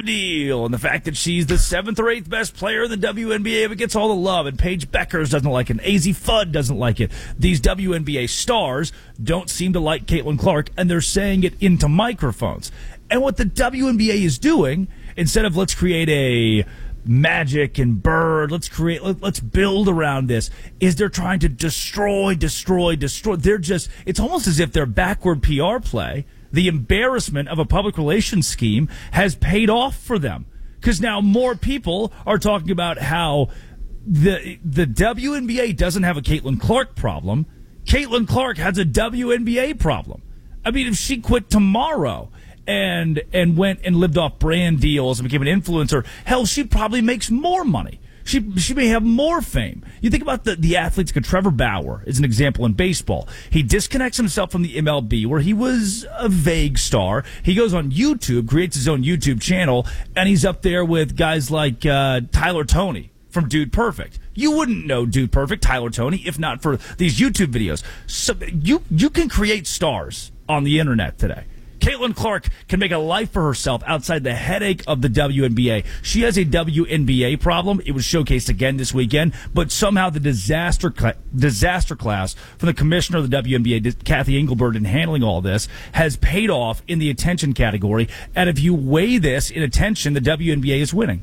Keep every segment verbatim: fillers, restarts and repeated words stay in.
deal, and the fact that she's the seventh or eighth best player in the W N B A but gets all the love, and Paige Beckers doesn't like it, and A Z Fudd doesn't like it. These W N B A stars don't seem to like Caitlin Clark, and they're saying it into microphones. And what the W N B A is doing, instead of let's create a Magic and Bird, let's create, let, let's build around this, is they're trying to destroy, destroy, destroy. They're just, it's almost as if their backward P R play, the embarrassment of a public relations scheme, has paid off for them. Because now more people are talking about how the the W N B A doesn't have a Caitlin Clark problem. Caitlin Clark has a W N B A problem. I mean, if she quit tomorrow and and went and lived off brand deals and became an influencer, hell, she probably makes more money. She she may have more fame. You think about the, the athletes like Trevor Bauer is an example in baseball. He disconnects himself from the M L B, where he was a vague star. He goes on YouTube, creates his own YouTube channel, and he's up there with guys like uh, Tyler Toney from Dude Perfect. You wouldn't know Dude Perfect, Tyler Toney, if not for these YouTube videos. So you you can create stars on the internet today. Caitlin Clark can make a life for herself outside the headache of the W N B A. She has a W N B A problem. It was showcased again this weekend, but somehow the disaster cl- disaster class from the commissioner of the W N B A, Kathy Engelbert, in handling all this has paid off in the attention category. And if you weigh this in attention, the W N B A is winning.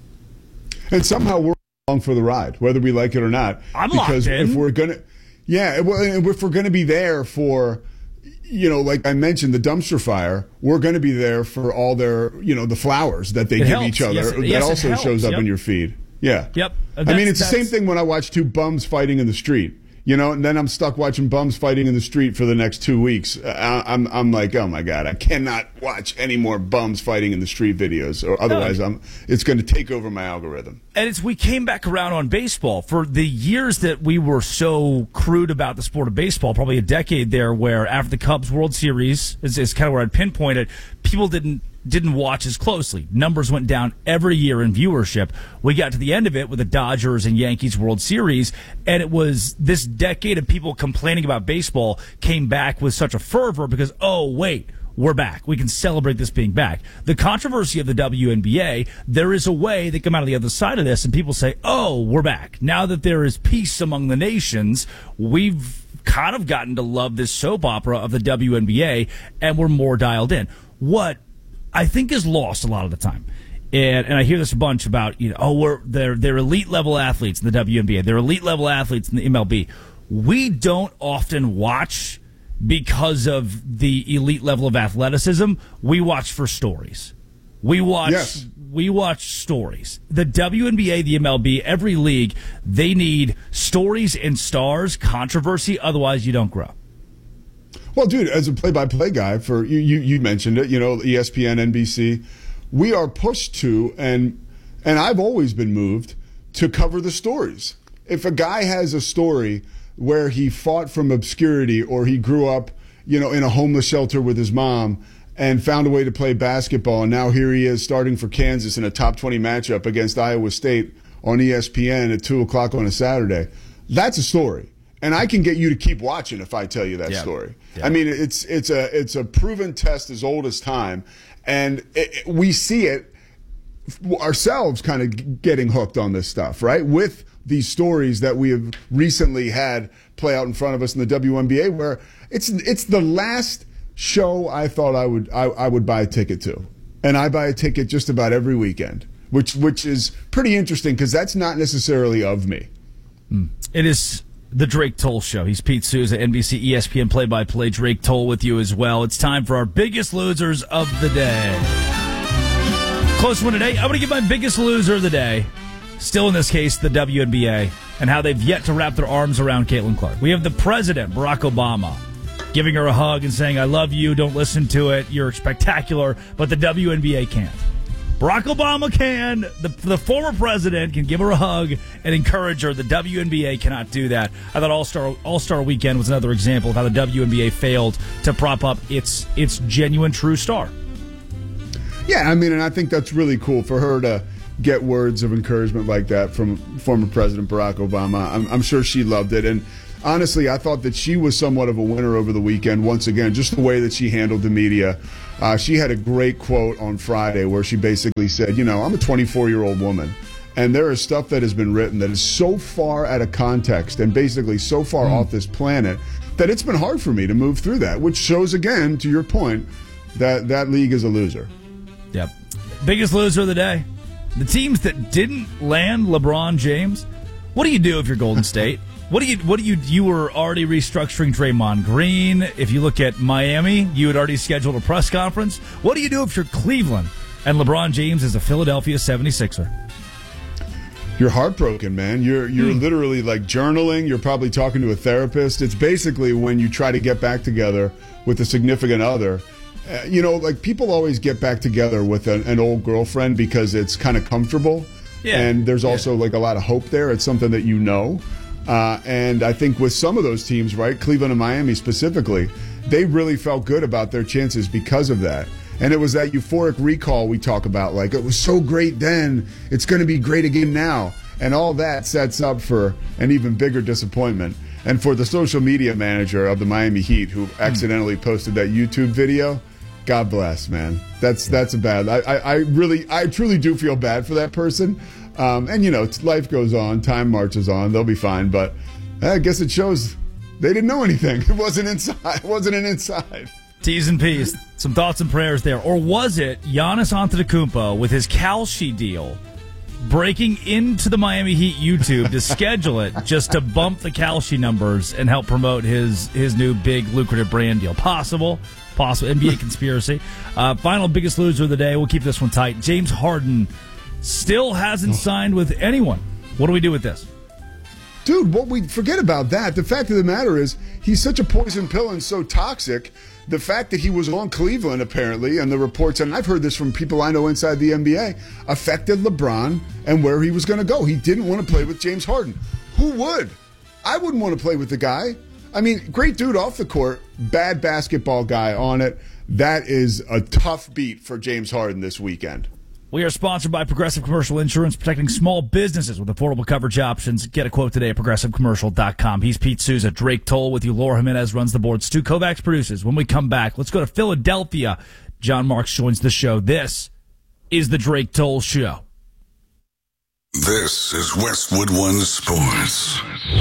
And somehow we're along for the ride, whether we like it or not. I'm because locked in. if we're gonna, yeah, well, if we're gonna be there for, you know, like I mentioned, the dumpster fire, we're going to be there for all their, you know, the flowers that they it give helps. each other. Yes, that yes, also shows up yep. in your feed. Yeah. Yep. I mean, it's the same thing when I watch two bums fighting in the street, you know, and then I'm stuck watching bums fighting in the street for the next two weeks. I, I'm, I'm like, oh my God, I cannot watch any more bums fighting in the street videos, or otherwise no. I'm, it's going to take over my algorithm. And it's, we came back around on baseball for the years that we were so crude about the sport of baseball, probably a decade there, where after the Cubs World Series is, is kind of where I'd pinpoint it, people didn't didn't watch as closely. Numbers went down every year in viewership. We got to the end of it with the Dodgers and Yankees World Series, and it was this decade of people complaining about baseball came back with such a fervor because, oh, wait, we're back. We can celebrate this being back. The controversy of the W N B A, there is a way they come out of the other side of this, and people say, oh, we're back. Now that there is peace among the nations, we've kind of gotten to love this soap opera of the W N B A, and we're more dialed in. What I think is lost a lot of the time, and and I hear this a bunch about, you know, oh, we're they're they're elite level athletes in the W N B A, they're elite level athletes in the M L B. We don't often watch because of the elite level of athleticism. We watch for stories. We watch yes. we watch stories. The W N B A, the M L B, every league, they need stories and stars, controversy, otherwise you don't grow. Well, dude, as a play-by-play guy, for you, you, you mentioned it, you know, E S P N, N B C, we are pushed to, and and I've always been moved to cover the stories. If a guy has a story where he fought from obscurity, or he grew up, you know, in a homeless shelter with his mom and found a way to play basketball, and now here he is starting for Kansas in a top twenty matchup against Iowa State on E S P N at two o'clock on a Saturday, that's a story. And I can get you to keep watching if I tell you that yeah. story. Yeah. I mean, it's it's a it's a proven test as old as time, and it, it, we see it ourselves kind of getting hooked on this stuff, right? With these stories that we have recently had play out in front of us in the W N B A, where it's it's the last show I thought I would I, I would buy a ticket to, and I buy a ticket just about every weekend, which which is pretty interesting because that's not necessarily of me. Mm. It is. The Drake Toll Show. He's Pete Souza, N B C E S P N play-by-play. Drake Toll with you as well. It's time for our biggest losers of the day. Close one today. I'm going to give my biggest loser of the day. Still in this case, the W N B A, and how they've yet to wrap their arms around Caitlin Clark. We have the president, Barack Obama, giving her a hug and saying, I love you, don't listen to it, you're spectacular, but the W N B A can't. Barack Obama can. The, the former president can give her a hug and encourage her. The W N B A cannot do that. I thought All-Star All-Star Weekend was another example of how the W N B A failed to prop up its its genuine true star. Yeah, I mean, and I think that's really cool for her to get words of encouragement like that from former President Barack Obama. I'm, I'm sure she loved it. And honestly, I thought that she was somewhat of a winner over the weekend. Once again, just the way that she handled the media. Uh, she had a great quote on Friday where she basically said, you know, I'm a twenty-four-year-old woman, and there is stuff that has been written that is so far out of context and basically so far mm. off this planet that it's been hard for me to move through that, which shows, again, to your point, that that league is a loser. Yep. Biggest loser of the day. The teams that didn't land LeBron James. What do you do if you're Golden State? What do you what do you you were already restructuring Draymond Green? If you look at Miami, you had already scheduled a press conference. What do you do if you're Cleveland and LeBron James is a Philadelphia seventy-sixer? You're heartbroken, man. You're you're mm. literally like journaling. You're probably talking to a therapist. It's basically when you try to get back together with a significant other. Uh, you know, like people always get back together with an, an old girlfriend because it's kind of comfortable. Yeah. And there's also yeah. like a lot of hope there. It's something that you know. Uh, and I think with some of those teams, right, Cleveland and Miami specifically, they really felt good about their chances because of that. And it was that euphoric recall we talk about, like it was so great then, it's going to be great again now. And all that sets up for an even bigger disappointment. And for the social media manager of the Miami Heat who accidentally posted that YouTube video, God bless, man. That's that's a bad. I, I, I really, I truly do feel bad for that person. Um, and, you know, life goes on. Time marches on. They'll be fine. But I guess it shows they didn't know anything. It wasn't inside. It wasn't an inside. T's and P's. Some thoughts and prayers there. Or was it Giannis Antetokounmpo with his Kalshi deal breaking into the Miami Heat YouTube to schedule it just to bump the Kalshi numbers and help promote his, his new big lucrative brand deal? Possible. Possible. N B A conspiracy. Uh, final biggest loser of the day. We'll keep this one tight. James Harden still hasn't signed with anyone. What do we do with this? Dude, what we forget about that, the fact of the matter is he's such a poison pill and so toxic. The fact that he was on Cleveland, apparently, and the reports, and I've heard this from people I know inside the N B A, affected LeBron and where he was going to go. He didn't want to play with James Harden. Who would? I wouldn't want to play with the guy. I mean, great dude off the court, bad basketball guy on it. That is a tough beat for James Harden this weekend. We are sponsored by Progressive Commercial Insurance, protecting small businesses with affordable coverage options. Get a quote today at progressive commercial dot com. He's Pete Souza. Drake Toll with you. Laura Jimenez runs the board. Stu Kovacs produces. When we come back, let's go to Philadelphia. John Marks joins the show. This is the Drake Toll Show. This is Westwood One Sports.